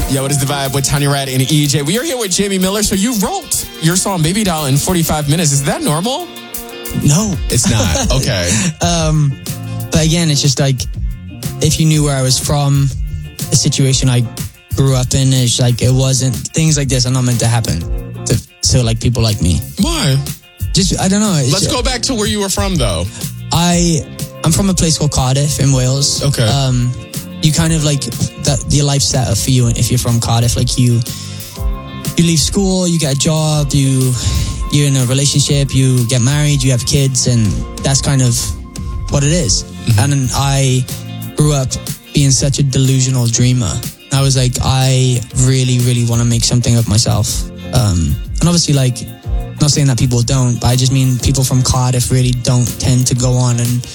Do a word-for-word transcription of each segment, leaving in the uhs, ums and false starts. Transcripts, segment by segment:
Yo, what is the vibe with Tanya Rad and E J? We are here with Jamie Miller. So you wrote your song Baby Doll in forty-five minutes. Is that normal? No. It's not. Okay. um, but again, it's just like, if you knew where I was from, the situation I grew up in, it's like, it wasn't, things like this are not meant to happen to, to like people like me. Why? Just, I don't know. It's Let's just, go back to where you were from, though. I, I'm from a place called Cardiff in Wales. Okay. Um, you kind of like, the, the life set up for you if you're from Cardiff. Like you, you leave school, you get a job, you, you're in a relationship, you get married, you have kids, and that's kind of what it is. Mm-hmm. And then I grew up being such a delusional dreamer. I was like, I really, really want to make something of myself. Um, and obviously, like, not saying that people don't, but I just mean people from Cardiff really don't tend to go on and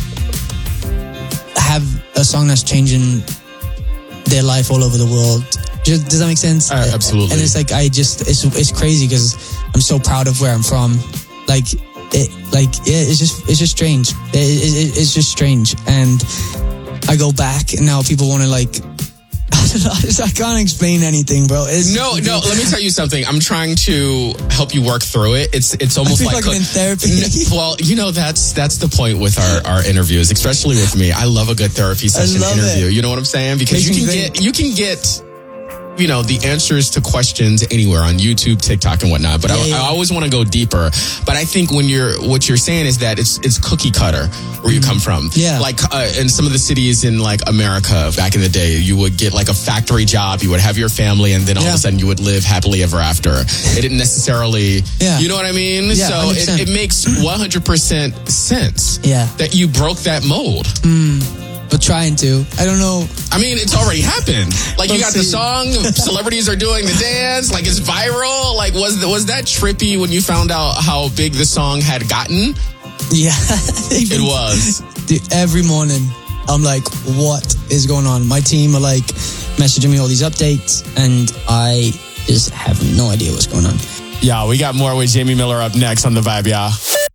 have a song that's changing their life all over the world. Does that make sense? Uh, absolutely. And it's like, I just, it's it's crazy because I'm so proud of where I'm from. Like, it, like, yeah, it's just, it's just strange. It, it, it's just strange. And I go back and now people want to like, I don't know, I can't explain anything, bro. It's, no, no, let me tell you something. I'm trying to help you work through it. It's it's almost I feel like, like I'm in therapy. Well, you know, that's that's the point with our, our interviews, especially with me. I love a good therapy session interview. It. You know what I'm saying? Because Makes you can get you can get you know, the answers to questions anywhere on YouTube, TikTok, and whatnot. But yeah, I, yeah. I always want to go deeper. But I think when you're, what you're saying is that it's it's cookie cutter where you come from. Yeah. Like uh, in some of the cities in like America back in the day, you would get like a factory job, you would have your family, and then all yeah. of a sudden you would live happily ever after. It didn't necessarily, yeah. you know what I mean? Yeah, so it, it makes one hundred percent sense yeah. that you broke that mold. Mm. But trying to. I don't know. I mean, it's already happened. Like, you got the song, celebrities are doing the dance, like, it's viral. Like, was was that trippy when you found out how big the song had gotten? Yeah. It was. Dude, every morning, I'm like, what is going on? My team are, like, messaging me all these updates, and I just have no idea what's going on. Yeah, we got more with Jamie Miller up next on The Vibe, y'all.